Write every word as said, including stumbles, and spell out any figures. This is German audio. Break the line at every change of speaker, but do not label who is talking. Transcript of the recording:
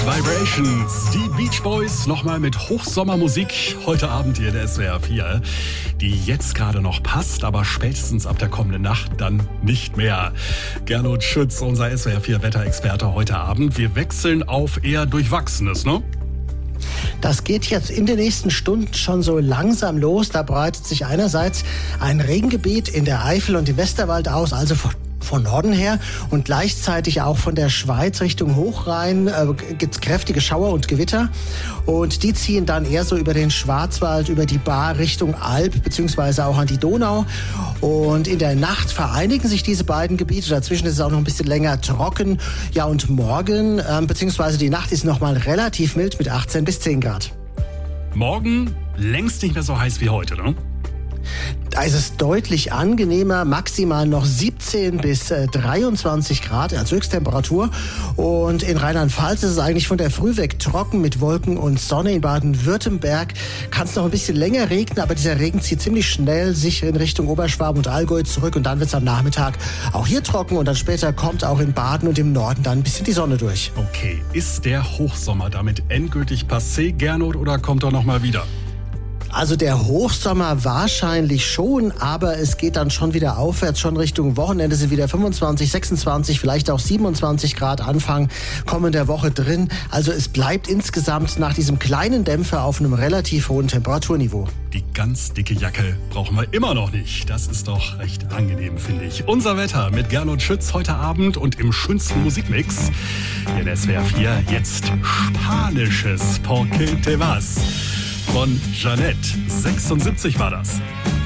Vibrations, die Beach Boys, nochmal mit Hochsommermusik heute Abend hier in der S W R vier, die jetzt gerade noch passt, aber spätestens ab der kommenden Nacht dann nicht mehr. Gernot Schütz, unser S W R vier Wetterexperte heute Abend. Wir wechseln auf eher Durchwachsenes, ne?
Das geht jetzt in den nächsten Stunden schon so langsam los. Da breitet sich einerseits ein Regengebiet in der Eifel und im Westerwald aus, also von von Norden her, und gleichzeitig auch von der Schweiz Richtung Hochrhein äh, gibt es kräftige Schauer und Gewitter, und die ziehen dann eher so über den Schwarzwald, über die Baar Richtung Alb beziehungsweise auch an die Donau, und in der Nacht vereinigen sich diese beiden Gebiete. Dazwischen ist es auch noch ein bisschen länger trocken. Ja, und morgen äh, beziehungsweise die Nacht ist noch mal relativ mild mit achtzehn bis zehn Grad.
Morgen längst nicht mehr so heiß wie heute, ne?
Da ist es deutlich angenehmer, maximal noch siebzehn bis dreiundzwanzig Grad als Höchsttemperatur. Und in Rheinland-Pfalz ist es eigentlich von der Früh weg trocken mit Wolken und Sonne. In Baden-Württemberg kann es noch ein bisschen länger regnen, aber dieser Regen zieht ziemlich schnell sich in Richtung Oberschwaben und Allgäu zurück, und dann wird es am Nachmittag auch hier trocken, und dann später kommt auch in Baden und im Norden dann ein bisschen die Sonne durch.
Okay, ist der Hochsommer damit endgültig passé, Gernot, oder kommt er noch mal wieder?
Also der Hochsommer wahrscheinlich schon, aber es geht dann schon wieder aufwärts, schon Richtung Wochenende sind wieder fünfundzwanzig, sechsundzwanzig, vielleicht auch siebenundzwanzig Grad Anfang kommender Woche drin. Also es bleibt insgesamt nach diesem kleinen Dämpfer auf einem relativ hohen Temperaturniveau.
Die ganz dicke Jacke brauchen wir immer noch nicht. Das ist doch recht angenehm, finde ich. Unser Wetter mit Gernot Schütz heute Abend und im schönsten Musikmix in S W R vier jetzt spanisches Porque te vas. Von Jeanette, sechsundsiebzig war das.